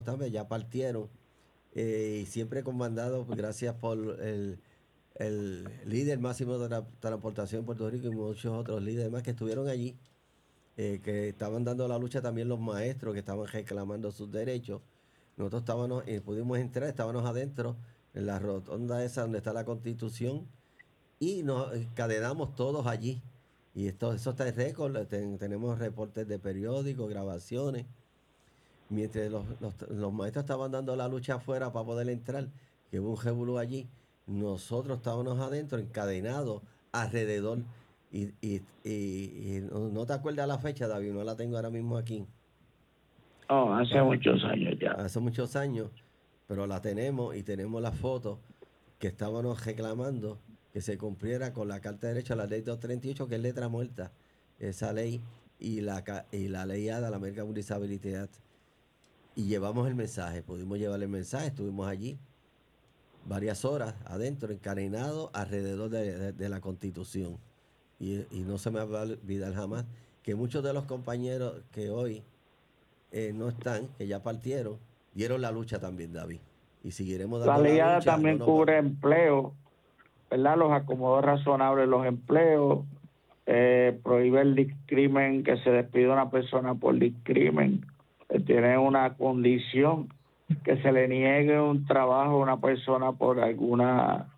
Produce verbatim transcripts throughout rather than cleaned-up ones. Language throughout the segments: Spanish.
están, ya partieron. Eh, y siempre comandado, pues, gracias por el, el líder máximo de la transportación en Puerto Rico y muchos otros líderes más que estuvieron allí, eh, que estaban dando la lucha también los maestros que estaban reclamando sus derechos. Nosotros estábamos, eh, pudimos entrar, estábamos adentro, en la rotonda esa donde está la Constitución, y nos encadenamos todos allí. Y esto, eso está en récord, ten- tenemos reportes de periódicos, grabaciones. Mientras los, los, los maestros estaban dando la lucha afuera para poder entrar, que hubo un revolú allí, nosotros estábamos adentro, encadenados alrededor. Y, y, y, y no, no te acuerdas la fecha, David, no la tengo ahora mismo aquí. Oh, hace Pa- muchos años ya. Hace muchos años, pero la tenemos y tenemos las fotos que estábamos reclamando que se cumpliera con la Carta de Derecho a la Ley doscientos treinta y ocho, que es letra muerta, esa ley, y la, ca- y la ley A D A, la American with Disability Act. Y llevamos el mensaje, pudimos llevar el mensaje, estuvimos allí varias horas adentro, encadenados alrededor de, de- de la Constitución. Y, y no se me va a olvidar jamás que muchos de los compañeros que hoy eh, no están, que ya partieron, dieron la lucha también, David. Y seguiremos La dando la ley A D A lucha, no también nos vamos. cubre empleo, ¿verdad? Los acomodos razonables de los empleos, eh, prohíbe el discrimen, que se despida una persona por discrimen, que tiene una condición, que se le niegue un trabajo a una persona por alguna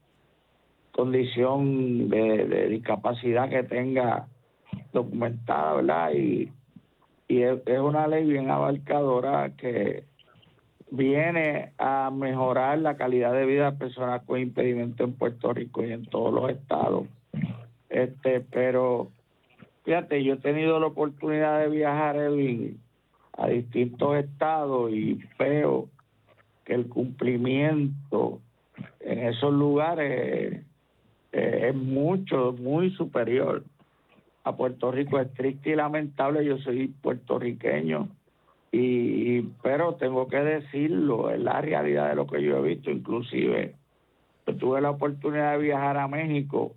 condición de, de discapacidad que tenga documentada, ¿verdad? Y, y es, es una ley bien abarcadora que viene a mejorar la calidad de vida de personas con impedimento en Puerto Rico y en todos los estados. Este, pero fíjate, yo he tenido la oportunidad de viajar, Edwin, a distintos estados y veo que el cumplimiento en esos lugares eh, es mucho, muy superior a Puerto Rico. Es triste y lamentable, yo soy puertorriqueño, y pero tengo que decirlo, es la realidad de lo que yo he visto. Inclusive yo tuve la oportunidad de viajar a México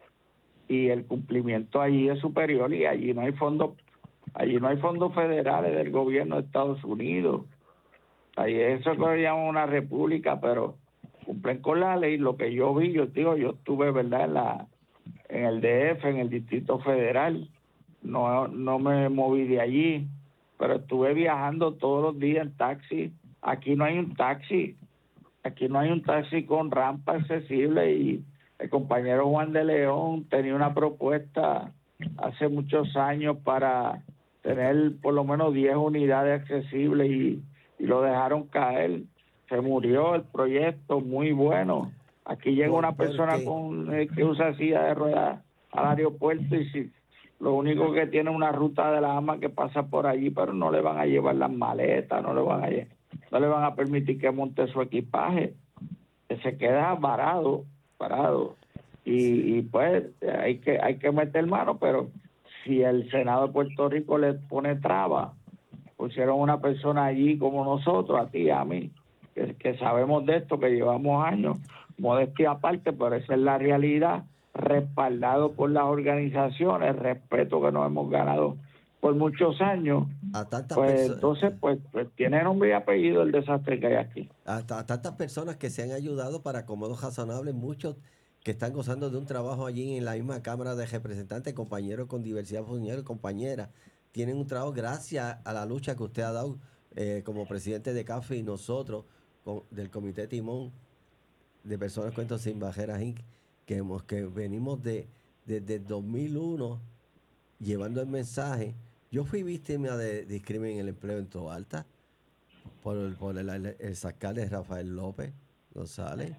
y el cumplimiento allí es superior, y allí no hay fondos, allí no hay fondos federales del gobierno de Estados Unidos. Ahí eso que lo llaman una república, pero cumplen con la ley. Lo que yo vi, yo digo, yo estuve, ¿verdad?, en la en el D F, en el Distrito Federal. No, no me moví de allí, pero estuve viajando todos los días en taxi. Aquí no hay un taxi, aquí no hay un taxi con rampa accesible, y el compañero Juan de León tenía una propuesta hace muchos años para tener por lo menos diez unidades accesibles, y, y lo dejaron caer. Se murió el proyecto, muy bueno. Aquí llega Por, una persona porque con eh, que usa silla de ruedas al aeropuerto, y si lo único que tiene una ruta de la ama que pasa por allí, pero no le van a llevar las maletas, no le van a lle- no le van a permitir que monte su equipaje, que se queda varado, parado. Y, y pues hay que hay que meter mano, pero si el Senado de Puerto Rico le pone traba, pusieron una persona allí como nosotros, a ti, a mí, que, que sabemos de esto, que llevamos años, modestia aparte, pero esa es la realidad, respaldado por las organizaciones, respeto que nos hemos ganado por muchos años. a tantas Pues personas, entonces, pues, pues tiene nombre y apellido el desastre que hay aquí. a, a tantas personas que se han ayudado para acomodos razonables, muchos que están gozando de un trabajo allí en la misma Cámara de Representantes, compañeros con diversidad funcional, compañeras, tienen un trabajo gracias a la lucha que usted ha dado eh, como presidente de CAFE y nosotros con- del Comité Timón de Personas Cuentos Sin Barreras inc, que, hemos, que venimos de, desde el dos mil uno llevando el mensaje. Yo fui víctima de discrimen en el empleo en Tobalta por, el, por el, el, el alcalde Rafael López González.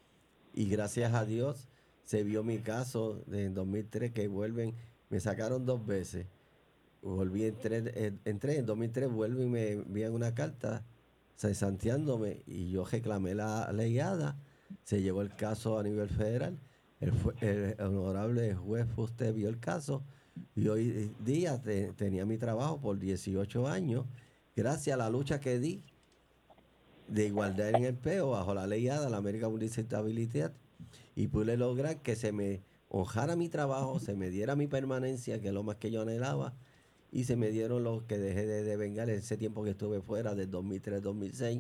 Y gracias a Dios se vio mi caso de en dos mil tres que vuelven, me sacaron dos veces. Volví, entré, eh, entré en dos mil tres, vuelvo y me envían una carta cesanteándome y yo reclamé la ley A D A. Se llevó el caso a nivel federal. El, fue- el honorable juez Fuste vio el caso y hoy día te- tenía mi trabajo por dieciocho años gracias a la lucha que di de igualdad en el empleo bajo la ley A D A, la American with Disability Act, y pude lograr que se me honrara mi trabajo, se me diera mi permanencia, que es lo más que yo anhelaba, y se me dieron los que dejé de, de vengar ese tiempo que estuve fuera del dos mil tres-dos mil seis